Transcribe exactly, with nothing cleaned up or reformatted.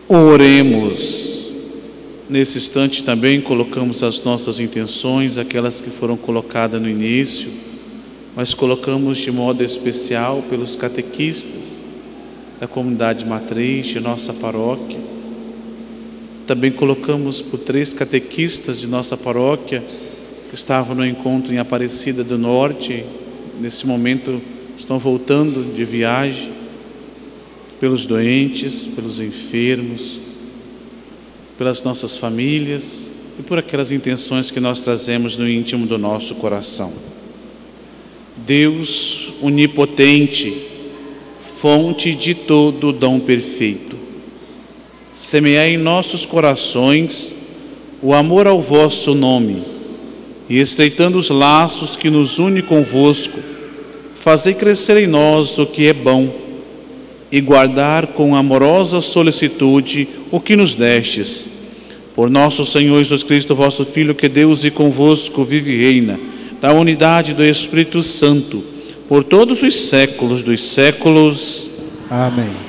Oremos. Nesse instante também colocamos as nossas intenções, aquelas que foram colocadas no início, mas colocamos de modo especial pelos catequistas da comunidade matriz de nossa paróquia. Também colocamos por três catequistas de nossa paróquia que estavam no encontro em Aparecida do Norte, nesse momento estão voltando de viagem, pelos doentes, pelos enfermos, pelas nossas famílias e por aquelas intenções que nós trazemos no íntimo do nosso coração. Deus onipotente, fonte de todo dom perfeito, semeai em nossos corações o amor ao vosso nome e, estreitando os laços que nos une convosco, fazei crescer em nós o que é bom e guardar com amorosa solicitude o que nos destes. Por nosso Senhor Jesus Cristo, vosso Filho, que Deus e convosco vive e reina, na unidade do Espírito Santo, por todos os séculos dos séculos. Amém.